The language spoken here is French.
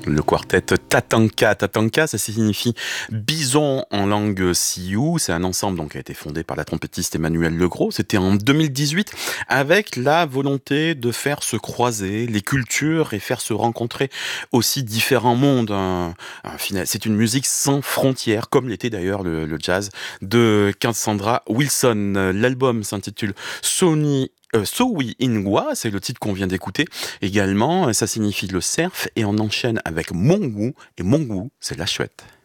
Le quartet Tatanka. Tatanka, ça signifie bison en langue sioux. C'est un ensemble donc, qui a été fondé par la trompettiste Emmanuelle Legros. C'était en 2018 avec la volonté de faire se croiser les cultures et faire se rencontrer aussi différents mondes. C'est une musique sans frontières, comme l'était d'ailleurs le jazz de Cassandra Wilson. L'album s'intitule Sowi Ingwa, c'est le titre qu'on vient d'écouter. Également, ça signifie le cerf et on enchaîne avec Mongu. Et Mongu, c'est la chouette.